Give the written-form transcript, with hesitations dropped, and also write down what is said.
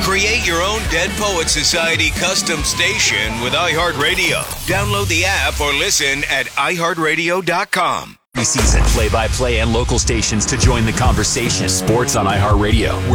Create your own Dead Poet Society custom station with iHeartRadio. Download the app or listen at iHeartRadio.com. Season play-by-play and local stations to join the conversation. Sports on iHeartRadio,